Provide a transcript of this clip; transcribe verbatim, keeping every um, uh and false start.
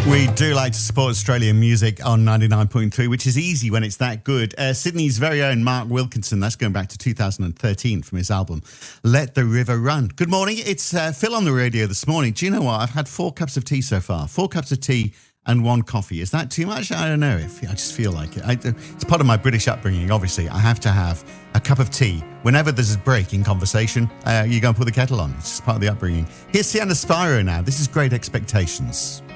We do like to support Australian music on ninety-nine point three, which is easy when it's that good. Uh, Sydney's very own Mark Wilkinson, that's going back to two thousand thirteen from his album Let the River Run. Good morning, it's uh, Phil on the radio this morning. Do you know what? I've had four cups of tea so far. Four cups of tea and one coffee. Is that too much? I don't know. If I just feel like it. I, it's part of my British upbringing, obviously. I have to have a cup of tea. Whenever there's a break in conversation, uh, you go and put the kettle on. It's just part of the upbringing. Here's Sienna Spiro now. This is Great Expectations.